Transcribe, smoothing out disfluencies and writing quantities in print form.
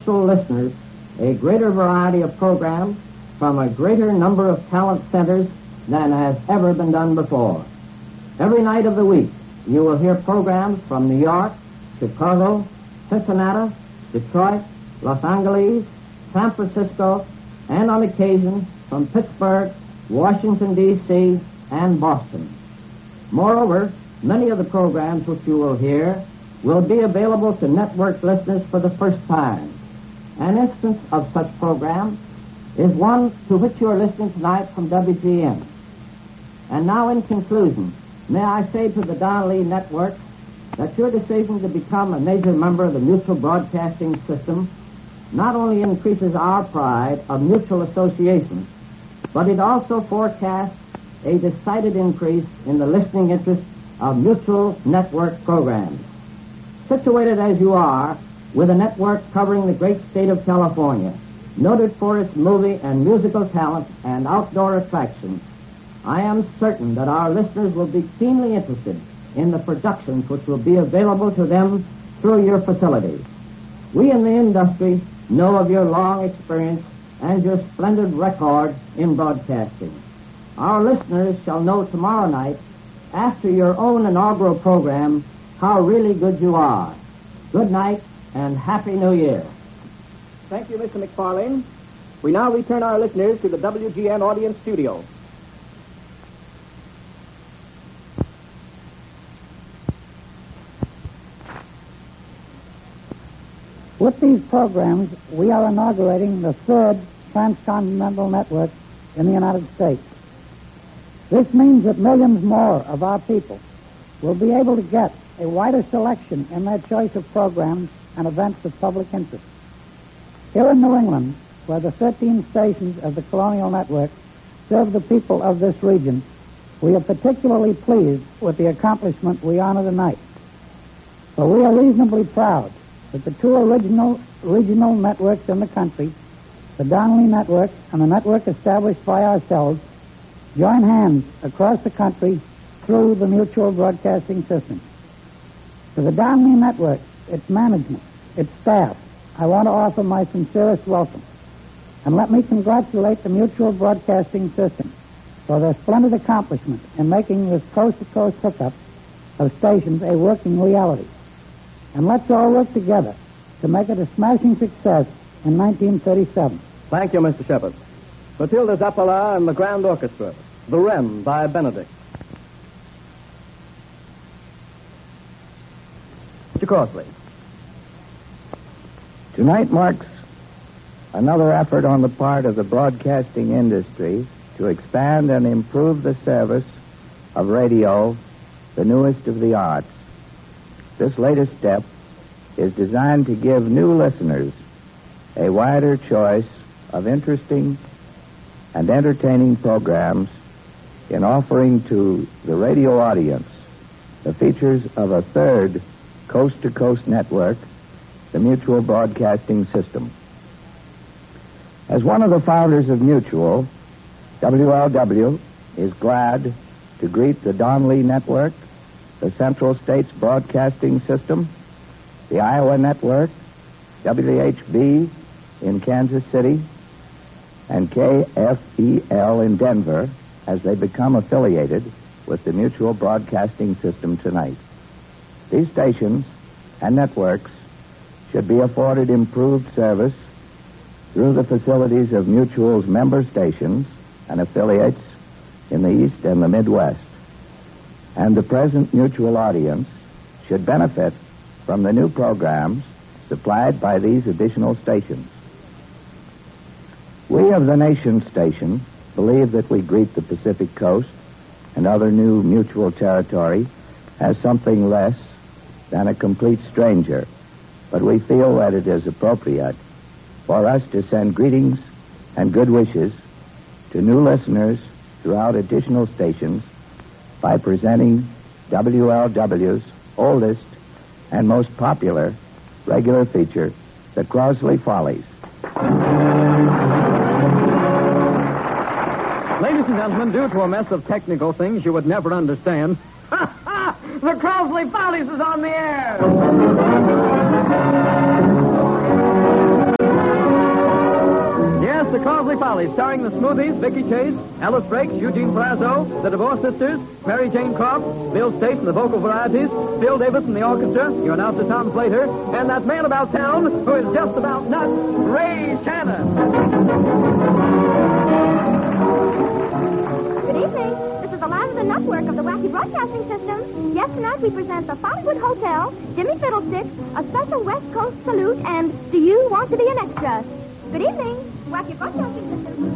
Mutual listeners a greater variety of programs from a greater number of talent centers than has ever been done before. Every night of the week, you will hear programs from New York, Chicago, Cincinnati, Detroit, Los Angeles, San Francisco, and on occasion from Pittsburgh, Washington, D.C., and Boston. Moreover, many of the programs which you will hear will be available to network listeners for the first time. An instance of such program is one to which you are listening tonight from WGN. And now, in conclusion, may I say to the Don Lee Network that your decision to become a major member of the Mutual Broadcasting System not only increases our pride of mutual association, but it also forecasts a decided increase in the listening interest of Mutual Network programs. Situated as you are, with a network covering the great state of California, noted for its movie and musical talent and outdoor attractions, I am certain that our listeners will be keenly interested in the productions which will be available to them through your facilities. We in the industry know of your long experience and your splendid record in broadcasting. Our listeners shall know tomorrow night, after your own inaugural program, how really good you are. Good night and Happy New Year. Thank you, Mr. McFarlane. We now return our listeners to the WGN audience studio. With these programs, we are inaugurating the third transcontinental network in the United States. This means that millions more of our people will be able to get a wider selection in their choice of programs and events of public interest. Here in New England, where the 13 stations of the Colonial Network serve the people of this region, we are particularly pleased with the accomplishment we honor tonight. For we are reasonably proud that the two original regional networks in the country, the Don Lee Network and the network established by ourselves, join hands across the country through the Mutual Broadcasting System. To the Don Lee Network, its management, its staff, I want to offer my sincerest welcome. And let me congratulate the Mutual Broadcasting System for their splendid accomplishment in making this coast-to-coast hookup of stations a working reality. And let's all work together to make it a smashing success in 1937. Thank you, Mr. Shepard. Matilda Zappala and the Grand Orchestra, The Wren by Benedict. Mr. Crossley. Tonight marks another effort on the part of the broadcasting industry to expand and improve the service of radio, the newest of the arts. This latest step is designed to give new listeners a wider choice of interesting and entertaining programs in offering to the radio audience the features of a third coast-to-coast network, the Mutual Broadcasting System. As one of the founders of Mutual, WLW is glad to greet the Don Lee Network, the Central States Broadcasting System, the Iowa Network, WHB in Kansas City, and KFEL in Denver as they become affiliated with the Mutual Broadcasting System tonight. These stations and networks should be afforded improved service through the facilities of Mutual's member stations and affiliates in the East and the Midwest. And the present Mutual audience should benefit from the new programs supplied by these additional stations. We of the Nation Station believe that we greet the Pacific Coast and other new Mutual territory as something less than a complete stranger, but we feel that it is appropriate for us to send greetings and good wishes to new listeners throughout additional stations by presenting WLW's oldest and most popular regular feature, the Crosley Follies. Ladies and gentlemen, due to a mess of technical things you would never understand, the Crosley Follies is on the air! It's the Causey Follies, starring the Smoothies, Vicky Chase, Alice Brakes, Eugene Perazzo, the Divorce Sisters, Mary Jane Croft, Bill States and the vocal varieties, Phil Davis and the orchestra, your announcer Tom Slater, and that man about town who is just about nuts, Ray Shannon. Good evening. This is the Live of the Network of the Wacky Broadcasting System. Yes, tonight we present the Follywood Hotel, Jimmy Fiddlesticks, a special West Coast salute, and Do You Want to Be an Extra? Good evening, Wacky Broadcasting System.